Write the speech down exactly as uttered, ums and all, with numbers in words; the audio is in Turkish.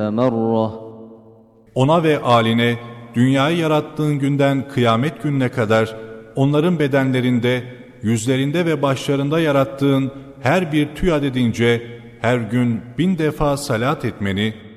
مرة Ona ve âline dünyayı yarattığın günden kıyamet gününe kadar onların bedenlerinde, yüzlerinde ve başlarında yarattığın her bir tüy adedince her gün bin defa salat etmeni